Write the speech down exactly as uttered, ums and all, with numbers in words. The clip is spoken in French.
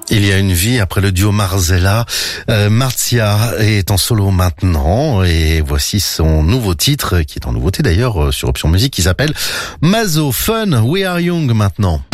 Il y a une vie après le duo Marzella. Euh, Marzia est en solo maintenant et voici son nouveau titre qui est en nouveauté d'ailleurs sur Option Musique qui s'appelle Mazo Fun We Are Young maintenant.